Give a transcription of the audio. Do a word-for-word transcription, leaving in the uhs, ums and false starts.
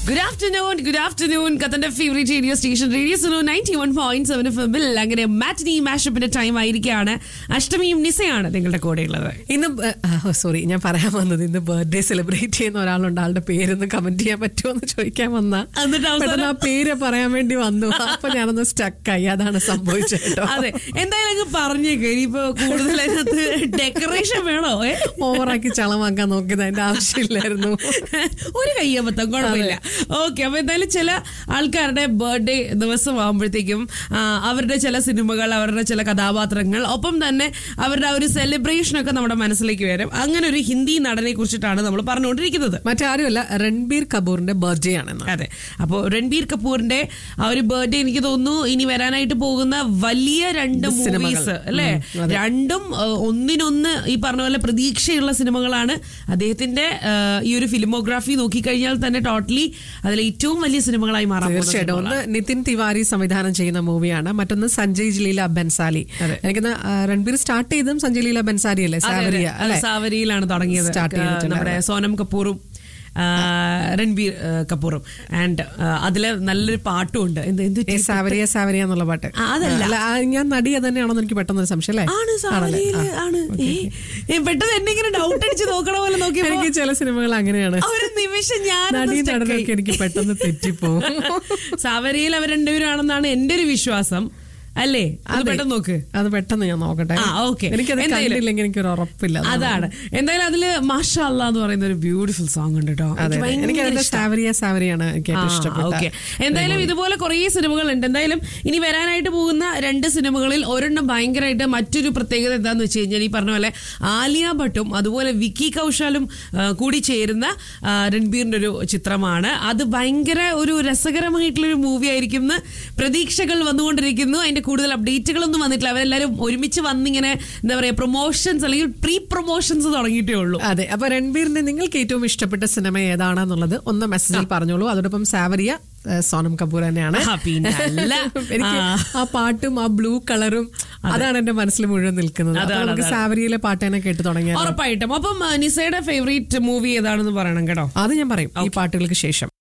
Good afternoon, good afternoon. Qatar's favorite radio station, Radio Suno ninety-one point seven F M. അങ്ങനെ മാറ്റിനി മാഷപ്പിന്റെ time ആയിരിക്കുകയാണ്. അഷ്ടമിയും നിസയാണ് നിങ്ങളുടെ കൂടെ ഉള്ളത്. ഇന്ന് സോറി ഞാൻ പറയാൻ വന്നത് ഇന്ന് ബർത്ത്ഡേ സെലിബ്രേറ്റ് ചെയ്യുന്ന ഒരാളുണ്ട്. ആളുടെ പേരൊന്ന് കമന്റ് ചെയ്യാൻ പറ്റുമോ എന്ന് ചോദിക്കാൻ വന്ന പെട്ടെന്ന് ആ പേര് പറയാൻ വേണ്ടി വന്നു. അപ്പൊ ഞാനൊന്ന് സ്റ്റക്കായി. അതാണ് സംഭവിച്ചത്. അതെ, എന്തായാലും പറഞ്ഞേക്ക്. ഇനിയിപ്പോ കൂടുതൽ അതിനകത്ത് ഡെക്കറേഷൻ വേണോ? ഓവറാക്കി ചളമാക്കാൻ നോക്കിയത് അതിന്റെ ആവശ്യമില്ലായിരുന്നു. ഒരു കയ്യബദ്ധം, കുഴപ്പമില്ല. ഓക്കെ, അപ്പൊ എന്തായാലും ചില ആൾക്കാരുടെ ബർത്ത്ഡേ ദിവസം ആകുമ്പോഴത്തേക്കും അവരുടെ ചില സിനിമകൾ, അവരുടെ ചില കഥാപാത്രങ്ങൾ, ഒപ്പം തന്നെ അവരുടെ ആ ഒരു സെലിബ്രേഷൻ ഒക്കെ നമ്മുടെ മനസ്സിലേക്ക് വരും. അങ്ങനെ ഒരു ഹിന്ദി നടനെ കുറിച്ചിട്ടാണ് നമ്മൾ പറഞ്ഞുകൊണ്ടിരിക്കുന്നത്. മറ്റാരുമല്ല, രൺബീർ കപൂറിന്റെ ബർത്ത്ഡേ ആണ്. അതെ, അപ്പോൾ രൺബീർ കപൂറിന്റെ ആ ഒരു ബർത്ത്ഡേ എനിക്ക് തോന്നുന്നു ഇനി വരാനായിട്ട് പോകുന്ന വലിയ രണ്ട് മൂവീസ് അല്ലെ, രണ്ടും ഒന്നിനൊന്ന് ഈ പറഞ്ഞ പോലെ പ്രതീക്ഷയുള്ള സിനിമകളാണ്. അദ്ദേഹത്തിന്റെ ഈ ഒരു ഫിലിമോഗ്രാഫി നോക്കിക്കഴിഞ്ഞാൽ തന്നെ ടോട്ടലി അതിൽ ഏറ്റവും വലിയ സിനിമകളായി മാറാം. തീർച്ചയായിട്ടും. ഒന്ന് നിതിൻ തിവാരി സംവിധാനം ചെയ്യുന്ന മൂവിയാണ്, മറ്റൊന്ന് സഞ്ജയ് ലീല ബൻസാലി. എനിക്ക് രൺബീർ സ്റ്റാർട്ട് ചെയ്തതും സഞ്ജയ് ലീല ബൻസാരി അല്ലേ, സാവരിയ അല്ലെ, സാവരിയിലാണ് തുടങ്ങിയത്. നമ്മുടെ സോനം കപൂറും രൺബീർ കപൂറും. ആൻഡ് അതില് നല്ലൊരു പാട്ടും ഉണ്ട്. എന്ത് സാവരിയ സാവരിയ എന്നുള്ള പാട്ട്. അതല്ല, ഞാൻ നടി അത് തന്നെയാണെന്ന് എനിക്ക് പെട്ടെന്ന് സംശയം അല്ലേ. പെട്ടെന്ന് എന്നെ ഇങ്ങനെ ഡൗട്ട് അടിച്ച് നോക്കണ പോലെ നോക്കി. എനിക്ക് ചില സിനിമകൾ അങ്ങനെയാണ്, ഒരു നിമിഷം ഞാൻ നടി നടനൊക്കെ എനിക്ക് പെട്ടെന്ന് തെറ്റിപ്പോവും. സാവരിയിൽ അവർ രണ്ടുപേരാണെന്നാണ് എന്റെ ഒരു വിശ്വാസം അല്ലേ. അത് പെട്ടെന്ന് നോക്ക്, അത് പെട്ടെന്ന് ഞാൻ നോക്കട്ടെ. എനിക്കത് കണ്ടില്ലെങ്കിൽ എനിക്കൊരു ഉറപ്പില്ല. അതാണ്. എന്തായാലും അതില് മാഷാ അല്ലാ എന്ന് പറയുന്ന ഒരു ബ്യൂട്ടിഫുൾ സോങ് ഉണ്ട് കേട്ടോ. സാവരിയ സാവരിയാണ് ഇഷ്ടപ്പെട്ടത്. എന്തായാലും ഇതുപോലെ കുറെ സിനിമകൾ ഉണ്ട്. എന്തായാലും ഇനി വരാനായിട്ട് പോകുന്ന രണ്ട് സിനിമകളിൽ ഒരെണ്ണം ഭയങ്കരമായിട്ട് മറ്റൊരു പ്രത്യേകത എന്താന്ന് വെച്ച് കഴിഞ്ഞാൽ ഈ പറഞ്ഞ പോലെ ആലിയ ഭട്ടും അതുപോലെ വിക്കി കൗശാലും കൂടി ചേരുന്ന രൺബീറിന്റെ ഒരു ചിത്രമാണ്. അത് ഭയങ്കര ഒരു രസകരമായിട്ടുള്ളൊരു മൂവി ആയിരിക്കും എന്ന് പ്രതീക്ഷകൾ വന്നുകൊണ്ടിരിക്കുന്നു. അതിന്റെ കൂടുതൽ അപ്ഡേറ്റുകളൊന്നും വന്നിട്ടില്ല. അവരെല്ലാരും ഒരുമിച്ച് വന്നിങ്ങനെ എന്താ പറയാ പ്രൊമോഷൻസ് അല്ലെങ്കിൽ പ്രീ പ്രൊമോഷൻസ് തുടങ്ങിയിട്ടേ ഉള്ളൂ. അതെ, അപ്പൊ രൺബീറിന്റെ നിങ്ങൾക്ക് ഏറ്റവും ഇഷ്ടപ്പെട്ട സിനിമ ഏതാണെന്നുള്ളത് ഒന്ന് മെസ്സേജിൽ പറഞ്ഞോളൂ. അതോടൊപ്പം സാവരിയ സോനം കപൂർ തന്നെയാണ്. എനിക്ക് ആ പാട്ടും ആ ബ്ലൂ കളറും അതാണ് എന്റെ മനസ്സിൽ മുഴുവൻ നിൽക്കുന്നത്. നമുക്ക് സാവരിയിലെ പാട്ട് തന്നെ കേട്ട് തുടങ്ങിയാൽ ഉറപ്പായിട്ടും. അപ്പം നിസയുടെ ഫേവറേറ്റ് മൂവി ഏതാണെന്ന് പറയണം കേട്ടോ. അത് ഞാൻ പറയും ഈ പാട്ടുകൾക്ക് ശേഷം.